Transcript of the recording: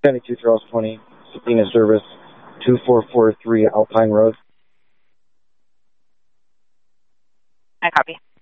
72 Charles 20, Sabina Service, 2443 Alpine Road. I copy.